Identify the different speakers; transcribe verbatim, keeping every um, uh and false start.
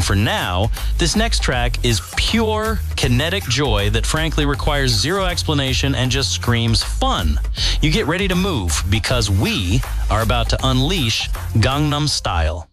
Speaker 1: And for now, this next track is pure kinetic joy that frankly requires zero explanation and just screams fun. You get ready to move because we are about to unleash Gangnam Style.